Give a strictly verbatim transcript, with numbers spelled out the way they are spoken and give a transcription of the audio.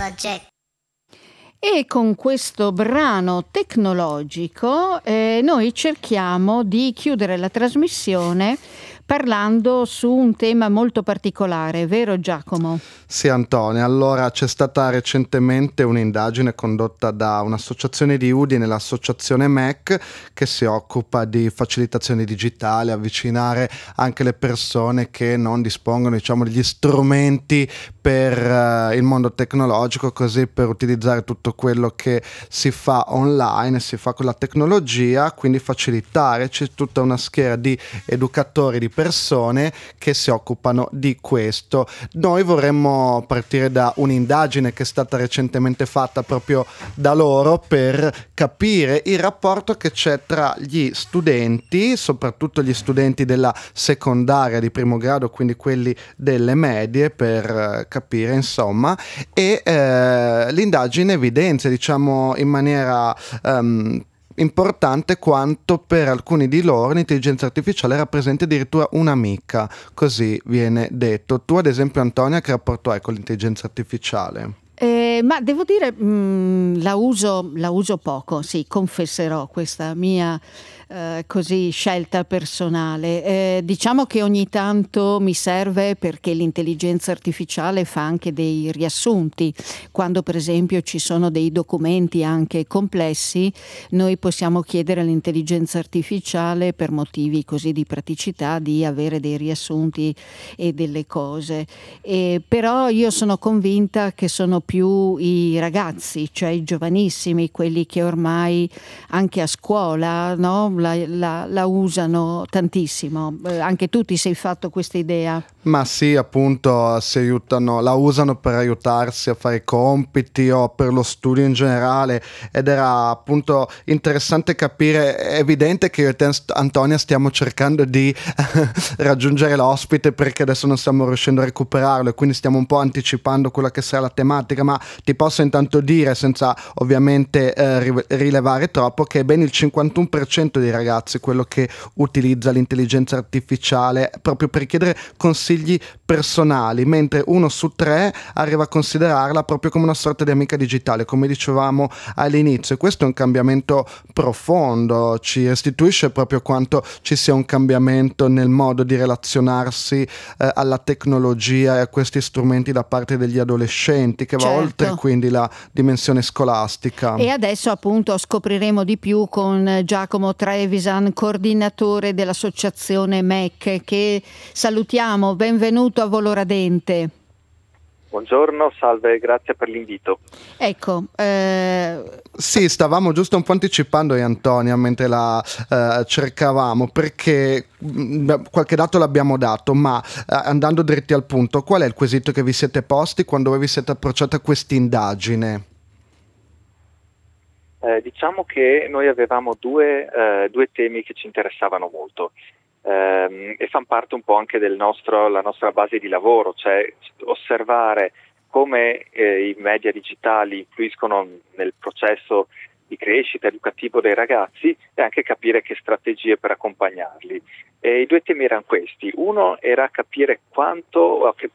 Project. E con questo brano tecnologico eh, noi cerchiamo di chiudere la trasmissione parlando su un tema molto particolare, vero Giacomo? Sì, Antonia. Allora, c'è stata recentemente un'indagine condotta da un'associazione di Udine, l'associazione M E C, che si occupa di facilitazione digitale, avvicinare anche le persone che non dispongono, diciamo, degli strumenti per uh, il mondo tecnologico, così per utilizzare tutto quello che si fa online, si fa con la tecnologia, quindi facilitare. C'è tutta una schiera di educatori, di persone che si occupano di questo. Noi vorremmo partire da un'indagine che è stata recentemente fatta proprio da loro per capire il rapporto che c'è tra gli studenti, soprattutto gli studenti della secondaria di primo grado, quindi quelli delle medie, per capire insomma, e eh, l'indagine evidenzia, diciamo in maniera um, importante, quanto per alcuni di loro l'intelligenza artificiale rappresenta addirittura un'amica, così viene detto. Tu ad esempio, Antonia, che rapporto hai con l'intelligenza artificiale? Eh, ma devo dire, mh, la uso, la uso poco, sì, confesserò questa mia eh, così scelta personale. Eh, diciamo che ogni tanto mi serve, perché l'intelligenza artificiale fa anche dei riassunti. Quando per esempio ci sono dei documenti anche complessi, noi possiamo chiedere all'intelligenza artificiale, per motivi così di praticità, di avere dei riassunti e delle cose. E, però io sono convinta che sono più i ragazzi, cioè i giovanissimi, quelli che ormai anche a scuola, no, la, la, la usano tantissimo. Eh, anche tu ti sei fatto questa idea? Ma sì, appunto, si aiutano, la usano per aiutarsi a fare i compiti o per lo studio in generale, ed era appunto interessante capire. È evidente che io e te, Antonia, stiamo cercando di raggiungere l'ospite, perché adesso non stiamo riuscendo a recuperarlo e quindi stiamo un po' anticipando quella che sarà la tematica, ma ti posso intanto dire, senza ovviamente eh, rilevare troppo, che è ben il cinquantuno per cento dei ragazzi quello che utilizza l'intelligenza artificiale proprio per chiedere consigli personali, mentre uno su tre arriva a considerarla proprio come una sorta di amica digitale, come dicevamo all'inizio. E questo è un cambiamento profondo, ci restituisce proprio quanto ci sia un cambiamento nel modo di relazionarsi eh, alla tecnologia e a questi strumenti da parte degli adolescenti, che va certo. oltre quindi la dimensione scolastica. E adesso appunto scopriremo di più con Giacomo Trevisan, coordinatore dell'associazione M E C, che salutiamo. Benvenuto a Volo Radente. Buongiorno, salve, grazie per l'invito. Ecco, eh... sì, stavamo giusto un po' anticipando io e Antonia mentre la eh, cercavamo, perché mh, qualche dato l'abbiamo dato, ma eh, andando dritti al punto, qual è il quesito che vi siete posti quando voi vi siete approcciati a quest'indagine? Eh, diciamo che noi avevamo due, eh, due temi che ci interessavano molto. Ehm, e fanno parte un po' anche del nostro, la nostra base di lavoro, cioè osservare come eh, i media digitali influiscono nel processo di crescita educativo dei ragazzi e anche capire che strategie per accompagnarli. E i due temi erano questi. Uno era capire quanto, a che